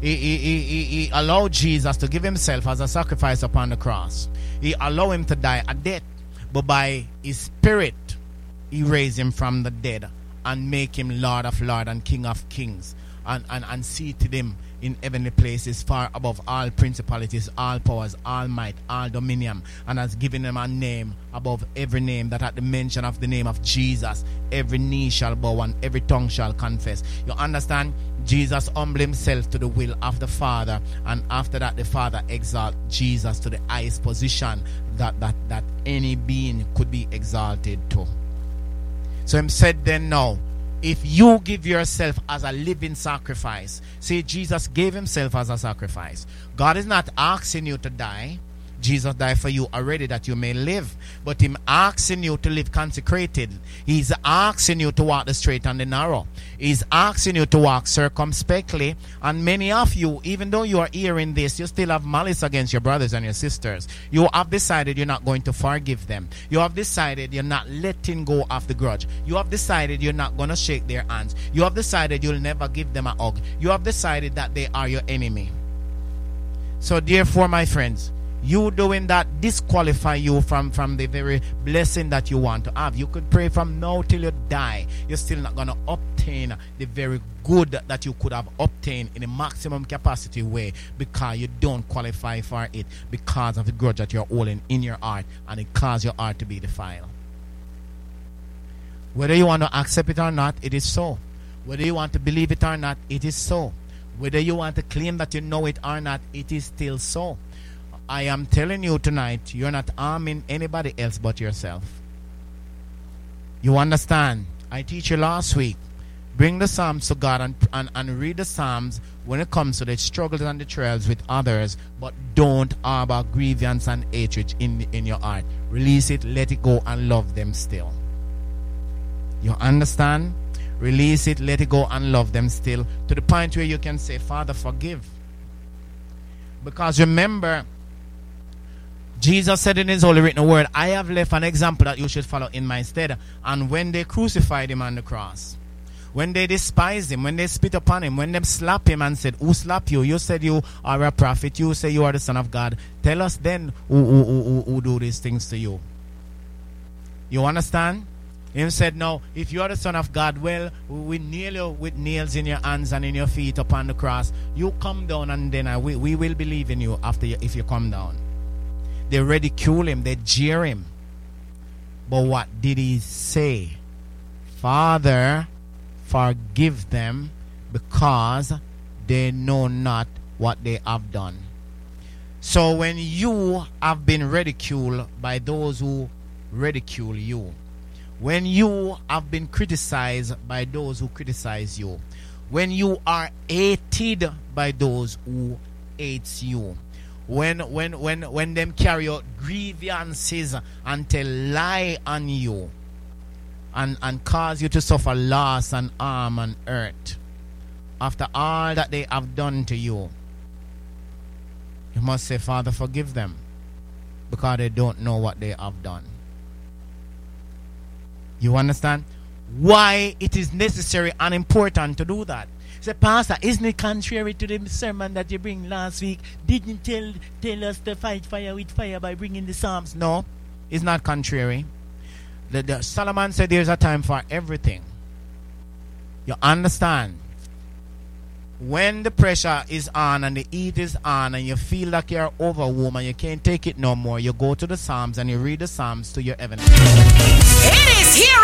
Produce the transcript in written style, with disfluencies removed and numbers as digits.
He allowed Jesus to give himself as a sacrifice upon the cross. He allowed him to die a death, but by his spirit, he raised him from the dead and make him Lord of Lords and King of Kings, and seated him in heavenly places far above all principalities, all powers, all might, all dominion, and has given him a name above every name, that at the mention of the name of Jesus, every knee shall bow and every tongue shall confess. You understand? Jesus humbled himself to the will of the Father, and after that the Father exalted Jesus to the highest position that any being could be exalted to. So him said then, now, if you give yourself as a living sacrifice. See, Jesus gave himself as a sacrifice. God is not asking you to die. Jesus died for you already that you may live. But him asking you to live consecrated. He's asking you to walk the straight and the narrow. He's asking you to walk circumspectly. And many of you, even though you are hearing this, you still have malice against your brothers and your sisters. You have decided you're not going to forgive them. You have decided you're not letting go of the grudge. You have decided you're not going to shake their hands. You have decided you'll never give them a hug. You have decided that they are your enemy. So therefore, my friends, you doing that disqualify you from the very blessing that you want to have. You could pray from now till you die. You're still not going to obtain the very good that you could have obtained in a maximum capacity way, because you don't qualify for it because of the grudge that you're holding in your heart, and it causes your heart to be defiled. Whether you want to accept it or not, it is so. Whether you want to believe it or not, it is so. Whether you want to claim that you know it or not, it is still so. I am telling you tonight, you're not harming anybody else but yourself. You understand? I teach you last week. Bring the Psalms to God and read the Psalms when it comes to the struggles and the trials with others, but don't harbor grievance and hatred in your heart. Release it, let it go, and love them still. You understand? Release it, let it go, and love them still, to the point where you can say, Father, forgive. Because remember, Jesus said in his holy written word, I have left an example that you should follow in my stead. And when they crucified him on the cross, when they despised him, when they spit upon him, when they slapped him and said, who slapped you? You said you are a prophet. You say you are the Son of God. Tell us then who do these things to you. You understand? Him said, no, if you are the Son of God, well, we nail you with nails in your hands and in your feet upon the cross. You come down, and then we will believe in you if you come down. They ridicule him, they jeer him. But what did he say? Father, forgive them, because they know not what they have done. So when you have been ridiculed by those who ridicule you, when you have been criticized by those who criticize you, when you are hated by those who hate you, when them carry out grievances and tell lie on you and cause you to suffer loss and harm and hurt, after all that they have done to you, you must say, Father, forgive them, because they don't know what they have done. You understand? Why it is necessary and important to do that. Say, Pastor, isn't it contrary to the sermon that you bring last week? Didn't tell us to fight fire with fire by bringing the Psalms? No, it's not contrary. The Solomon said there's a time for everything. You understand? When the pressure is on and the heat is on and you feel like you're overwhelmed and you can't take it no more, you go to the Psalms and you read the Psalms to your heaven. It is here